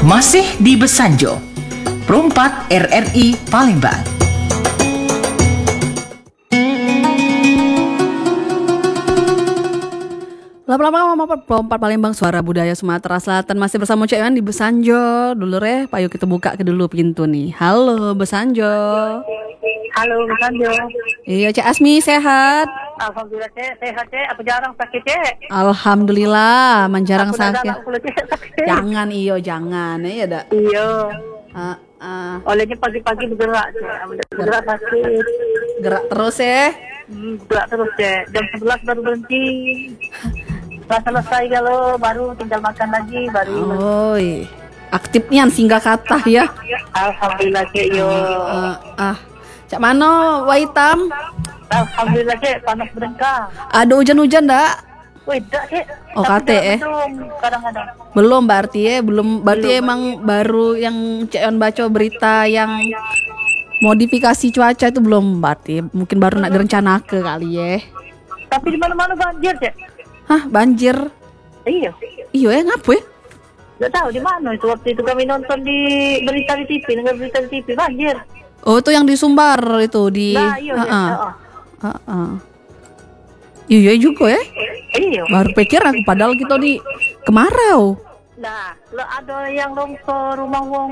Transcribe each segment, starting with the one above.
Masih di Besanjo, Perumpat RRI Palembang. Lama-lama Perumpat Palembang, suara budaya Sumatera Selatan. Masih bersama Cek Iwan di Besanjo. Dulu ayo kita buka ke dulu pintu nih. Halo Besanjo. Halo Besanjo. Iya Cek Asmi, sehat? Alhamdulillah Cek, sehat Cek. Apa jarang sakit Cek? Alhamdulillah, menjarang Aku dah sakit. galak pula, Cek, sakit. Jangan jangan. Iya dak. Iya. Olehnya Olehnya pagi-pagi bergerak Cek. Bergerak sakit. gerak terus ya. Bergerak terus Cek. Jam 11 baru berhenti. Setelah selesai kalau baru tinggal makan lagi baru. Oi, aktifnya singgah kata ya. Alhamdulillah Cek yo. Cak mano Waitam? Alhamdulillah Cek, panas berengkang. Ada hujan-hujan dak? Wih, dak Cek. Oh, Tapi kate, dak mendung kadang-kadang. Belum berarti emang baru yang Cek Iwan baca berita yang modifikasi cuaca itu belum, berarti mungkin baru nak direncanakan kali ya. Tapi di mana-mana banjir Cek. Hah, banjir? Iya. Iya ya, ngapa ya? Gak tahu di mana itu, waktu itu kami nonton di berita di TV, dengar berita di TV banjir. Oh, itu yang di Sumbar itu di. Nah, iya. Iya juga ya. Iya. Baru pikir aku, padahal kita di kemarau. Nah, lo ada yang longsor rumah wong.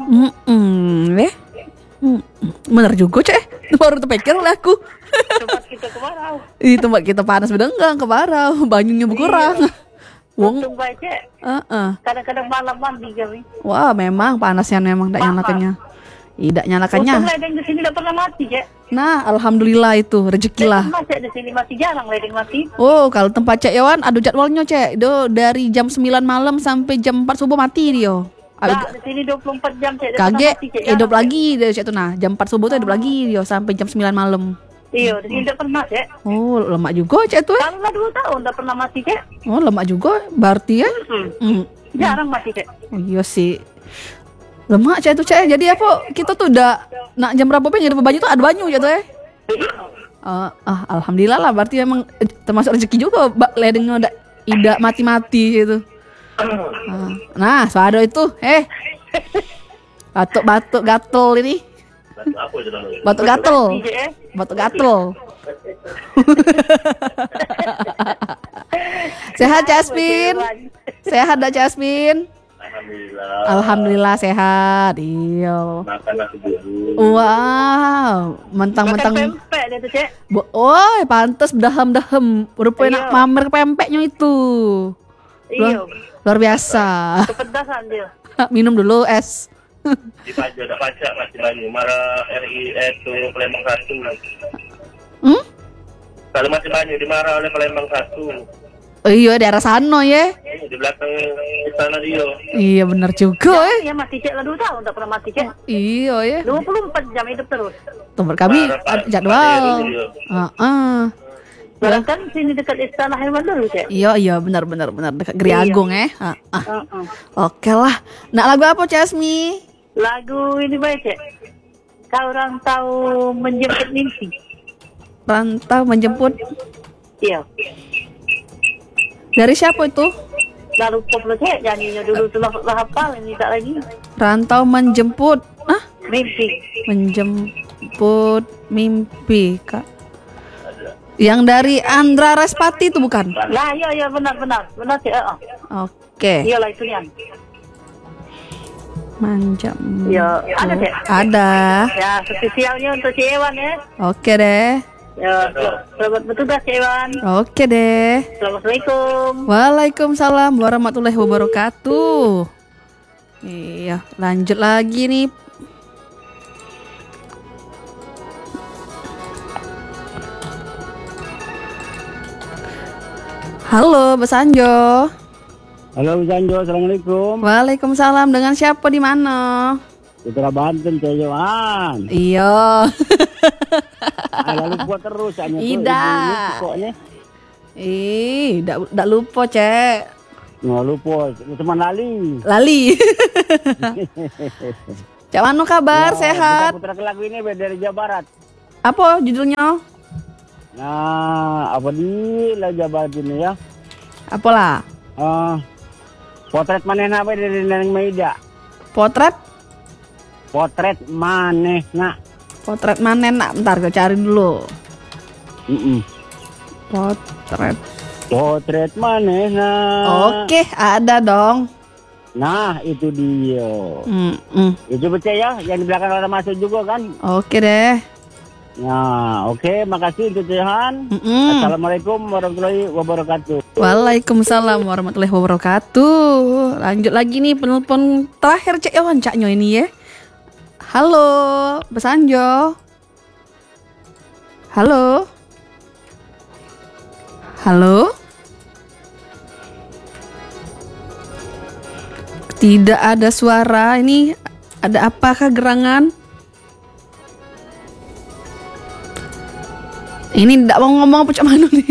Bener juga Cek. Baru terpikir lah aku. Tempat kita kemarau. Di tempat kita panas bedenggang kemarau, banyunya berkurang. Wong. Untung baik Cek. Kadang-kadang malam mandi kami. Wah, memang panasnya memang tidak nyalakannya. Tidak nyalakannya. Untung ledeng di sini tidak pernah mati Cek. Nah, alhamdulillah itu rezeki lah. Cek di sini masih jarang ledeng mati. Oh, kalau tempat Cek Iwan ada jadwalnya Cek. Do dari jam 9 malam sampai jam 4 subuh mati dia. Nah, di sini 24 jam Cek. Kaget hidup lagi dia Cek tuh. Nah, jam 4 subuh tuh hidup lagi dia sampai jam 9 malam. Iya, di sini tidak pernah Cek. Oh, lemak juga Cek tuh. Kalau lah 2 tahun tidak pernah mati Cek. Oh, lemak juga berarti ya. Jarang mati Cek. Oh, iya sih. Lemak Cek tuh Cek. Jadi apa? Kita tuh udah nak jam berapa pun jadi banyu tuh ada banyu Cek tuh ya. Alhamdulillah lah, berarti emang termasuk rezeki juga ledengnya udah tidak mati-mati gitu. Nah, Swado itu, batuk gatel ini. Batuk gatel. Sehat Jasmine? Sehat dah Jasmine? Alhamdulillah sehat. Iya. Makan nasi dulu. Wow, mentang-mentang pempek dia tuh Cek. Oh, pantes dahem. Rupanya nak mamer pempeknya itu. Iya. Luar biasa. Kepedasan dia. Minum dulu es. Di Pajak ada pajak masih banyak marah RI itu Palembang 1. Kalau masih banyak dimarah oleh Palembang 1. Oh iya, daerah sana ya. Di belakang istana dia. Iya benar juga Ya mati Cek lah 2 tahun tak pernah mati Cek. Iya ya. 24 jam hidup terus. Tempat kami ada jadwal. Kan sini dekat istana hewan dulu Cek. Iya benar dekat Geri Agung ya. Oke lah. Nak lagu apa Jasmi? Lagu ini baik Cek. Kau rantau menjemput mimpi. Rantau menjemput. Iya. Dari siapa itu? Lalu populer Cek, nyanyinya dulu tuh lah hafal ini tak lagi. Rantau menjemput. Mimpi. Menjemput mimpi Kak. Yang dari Andra Respati itu bukan? Lah iya benar Cek. Oke. Iyalah itu Nyan. Menjemput. Ya, ada Cek. Ada. Ya, spesialnya untuk Cek Iwan ya. Oke deh. Ya, selamat bertugas Cek Iwan. Oke deh. Assalamualaikum. Waalaikumsalam warahmatullahi wabarakatuh. Iya, lanjut lagi nih. Halo, Besanjo. Halo Besanjo, assalamualaikum. Waalaikumsalam. Dengan siapa di mana? Putra Banten, Cek Iwan. Iya. Lalu buat terus hanya Ida. pokoknya. Ndak lupa, Cek. Nggak lupa, cuma lali. Cak Mano kabar, sehat? Putra lagu ini dari Jawa Barat. Apa judulnya? Nah, apa di Jawa Barat ini ya? Apalah? Potret manehna apa dari Neneng Maida. Potret maneh nak. Potret mana nak? Bentar gue cari dulu. Potret maneh nak. Oke, ada dong. Nah, itu dia. Itu betul ya, yang di belakang orang masuk juga kan? Oke deh. Nah, oke, makasih untuk Tuhan. Assalamualaikum warahmatullahi wabarakatuh. Waalaikumsalam warahmatullahi wabarakatuh. Lanjut lagi nih penelpon terakhir Cek Iwan Caknyo ini ya. Halo, Besanjo. Halo. Halo. Tidak ada suara. Ini ada apakah gerangan? Ini tidak mau ngomong apa cak manu nih.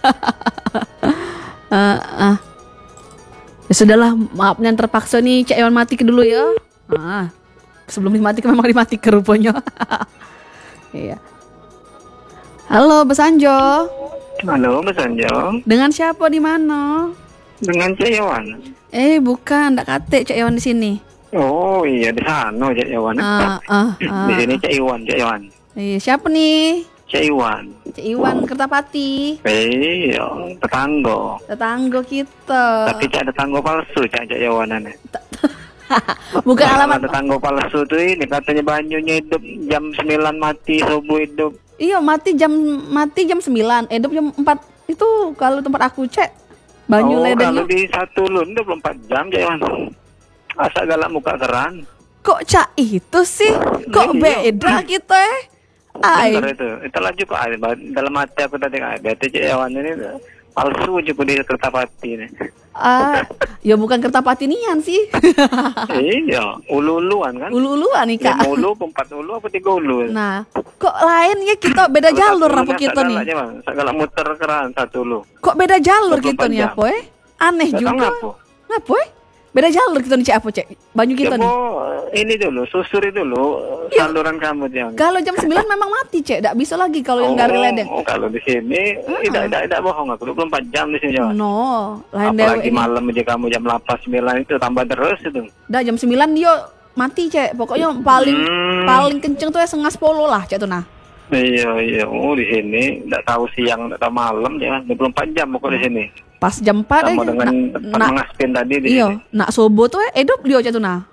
Ya sudahlah, maaf yang terpaksa nih Cak Iwan mati ke dulu ya. Sebelum dimatikan memang dimatikan rupanya. Iya. Halo Besanjo. Halo Besanjo. Dengan siapa di mana? Dengan Cak Iwan. Bukan, ndak kate Cak Iwan di sini. Oh iya di sana Cak Iwan. Di sini Cak Iwan. Iya, siapa nih? Cak Iwan. Cak Iwan Kertapati. Iya, tetangga kita. Tapi Cak tetangga palsu Cak Iwan aneh. Bukan alamat tetangga palsu tuh ini katanya banyunya hidup jam 9 mati, subuh hidup. Iya, mati jam 9, hidup jam 4. Itu kalau tempat aku cek. Banyu ledengnya. Kalau di satu lun 24 jam Cak Iwan. Asa galak muka keran. Kok Cak itu sih? Kok beda gitu Itu lanjut kok dalam hati aku tadi berarti Cak Iwan ini palsu juga di Kertapati nih. Ya bukan Kertapati nian sih. Iya, ulu-uluan kan? Ulu-uluan nih Kak. 5 ulu, 4 ulu, apa 3 ulu? Nah, kok lain ya kita beda jalur apa kita nih? Segala muter keran 1 ulu. Kok beda jalur gitu nih apa Aneh juga. Ngapa beda jalur gitu nih Cak apa Cek? Banyu kita nih. Ini dulu, susuri dulu saluran kamu jangan. Kalau jam 9 memang mati Cek, enggak bisa lagi kalau yang dari ledeng. Kalau di sini tidak bohong aku 24 jam di sini. No, lain apalagi malam aja kamu jam 8 9 itu tambah terus itu. Dah jam 9 dia mati Cek. Pokoknya paling kenceng tuh ya 9:30 lah Cek tuh nah. Iya, di sini enggak tahu siang, enggak tahu malam ya, 24 jam pokok di sini. Pas jam 4 sama dengan mengaspin tadi di sini. Nak sobo tuh hidup dia Cek tuh nah.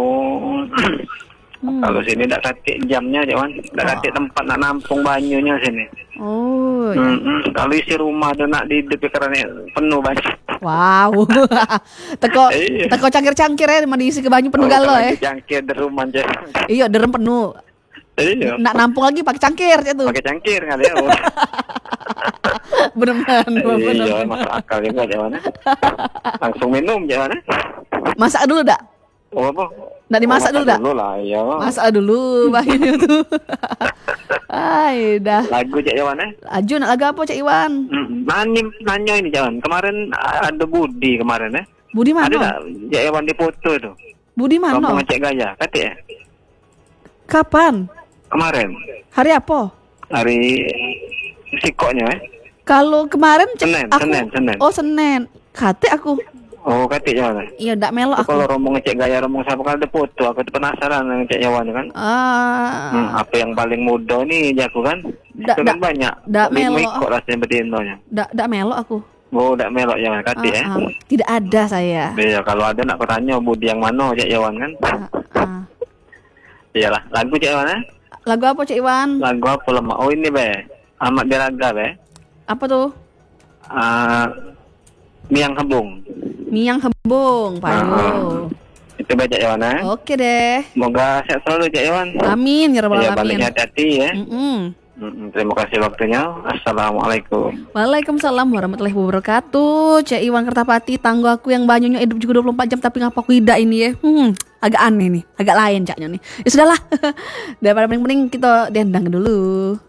Kalau sini enggak katik jamnya Jawan, enggak katik tempat nak nampung banyunya sini. Kalau isi rumah tuh nak di depan karena penuh banyak. Wow. Teko cangkir-cangkir ya diisi ke banyu penuh galo ya. Cangkir di rumah aja. Iya, derem penuh. Iya. Nak nampung lagi pakai cangkir ya tuh. Pakai cangkir kali ya. Bener. Iya, masuk akal juga Jawan. Langsung minum Jawan. Masak dulu dak? Oh apa? Nggak dimasak dulu dak? Dulu lah, iya. Masak dulu banyu tuh. Dah. Lagu Cak Iwan Aju nak lagu apa Cak Iwan? Nanya ini Jawan. Kemarin ada Budi kemarin ya. Budi mana? Ada tak Cak Iwan di foto itu? Budi mana? Kamu ngecek gaya, kata ya? Kapan? Kemarin. Hari apa? Hari sikoknya Kalau kemarin Senin. Oh Senin. Kate aku. Oh kate Jawan. Iya ndak melo aku. Kalau rombong ngecek gaya rombong siapa kalau ada foto, aku tuh penasaran ngecek Jawan kan. Apa yang paling muda nih jago kan? Itu kan banyak. Ndak melo. Kok rasanya betindonya. Ndak melo aku. Oh ndak melo Jawan kate ya. Tidak ada saya. Iya kalau ada nak tanya Budi yang mana Cak Jawan kan. Iyalah lagu Cak Jawan Lagu apa Cak Iwan? Lagu apa lemah? Oh ini Ahmad Diraga Apa tuh? Miang Kembung. Miang Kembung, Payo. Itu baca Iwan Oke deh. Semoga sehat selalu Cak Iwan. Amin ya rabbal alamin. Baliknya hati-hati ya. Terima kasih waktunya. Assalamualaikum. Waalaikumsalam warahmatullahi wabarakatuh. Cak Iwan Kertapati, tanggo aku yang banyunya hidup juga 24 jam tapi ngapa aku tidak ini ya. Agak aneh nih, agak lain Caknya nih. Ya sudahlah. Daripada pening-pening kita dendang dulu.